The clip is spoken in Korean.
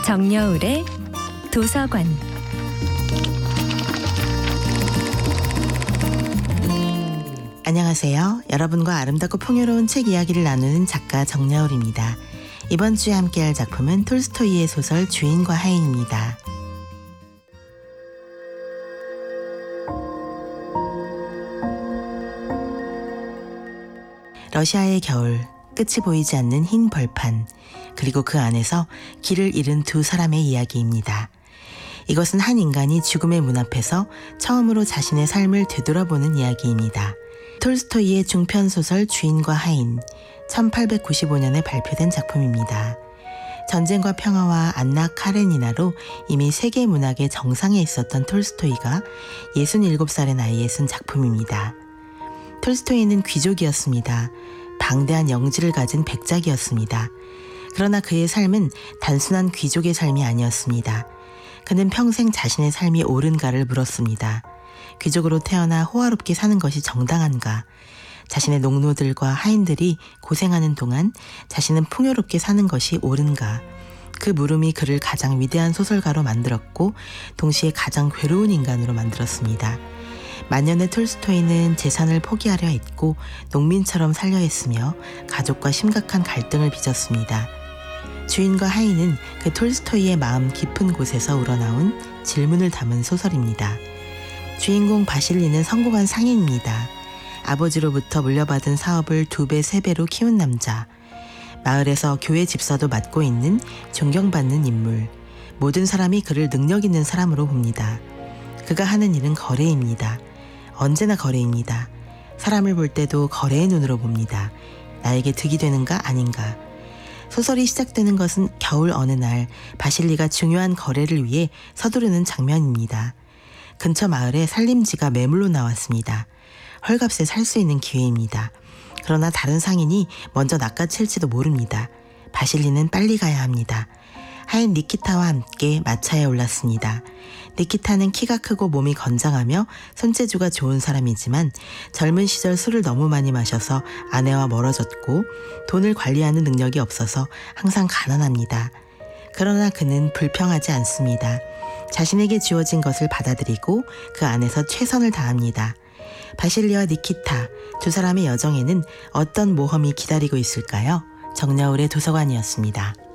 정여울의 도서관. 안녕하세요. 여러분과 아름답고 풍요로운 책 이야기를 나누는 작가 정여울입니다. 이번 주에 함께할 작품은 톨스토이의 소설 주인과 하인입니다. 러시아의 겨울, 끝이 보이지 않는 흰 벌판, 그리고 그 안에서 길을 잃은 두 사람의 이야기입니다. 이것은 한 인간이 죽음의 문 앞에서 처음으로 자신의 삶을 되돌아보는 이야기입니다. 톨스토이의 중편소설 주인과 하인, 1895년에 발표된 작품입니다. 전쟁과 평화와 안나 카레니나로 이미 세계 문학의 정상에 있었던 톨스토이가 67살의 나이에 쓴 작품입니다. 톨스토이는 귀족이었습니다. 방대한 영지를 가진 백작이었습니다. 그러나 그의 삶은 단순한 귀족의 삶이 아니었습니다. 그는 평생 자신의 삶이 옳은가를 물었습니다. 귀족으로 태어나 호화롭게 사는 것이 정당한가? 자신의 농노들과 하인들이 고생하는 동안 자신은 풍요롭게 사는 것이 옳은가? 그 물음이 그를 가장 위대한 소설가로 만들었고 동시에 가장 괴로운 인간으로 만들었습니다. 만년의 톨스토이는 재산을 포기하려 했고 농민처럼 살려 했으며 가족과 심각한 갈등을 빚었습니다. 주인과 하인은 그 톨스토이의 마음 깊은 곳에서 우러나온 질문을 담은 소설입니다. 주인공 바실리는 성공한 상인입니다. 아버지로부터 물려받은 사업을 2배, 3배로 키운 남자. 마을에서 교회 집사도 맡고 있는 존경받는 인물. 모든 사람이 그를 능력 있는 사람으로 봅니다. 그가 하는 일은 거래입니다. 언제나 거래입니다. 사람을 볼 때도 거래의 눈으로 봅니다. 나에게 득이 되는가 아닌가. 소설이 시작되는 것은 겨울 어느 날 바실리가 중요한 거래를 위해 서두르는 장면입니다. 근처 마을에 살림지가 매물로 나왔습니다. 헐값에 살 수 있는 기회입니다. 그러나 다른 상인이 먼저 낚아챌지도 모릅니다. 바실리는 빨리 가야 합니다. 하인 니키타와 함께 마차에 올랐습니다. 니키타는 키가 크고 몸이 건장하며 손재주가 좋은 사람이지만 젊은 시절 술을 너무 많이 마셔서 아내와 멀어졌고 돈을 관리하는 능력이 없어서 항상 가난합니다. 그러나 그는 불평하지 않습니다. 자신에게 주어진 것을 받아들이고 그 안에서 최선을 다합니다. 바실리와 니키타, 두 사람의 여정에는 어떤 모험이 기다리고 있을까요? 정여울의 도서관이었습니다.